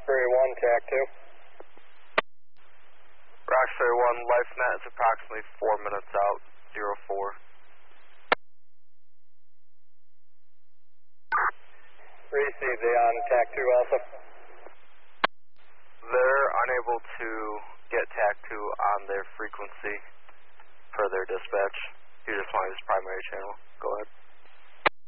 Roxbury 1, TAC 2. Roxbury 1, LifeNet is approximately 4 minutes out, 04. Received, they on TAC 2 also. They're unable to get TAC 2 on their frequency per their dispatch. You just want to use primary channel. Go ahead.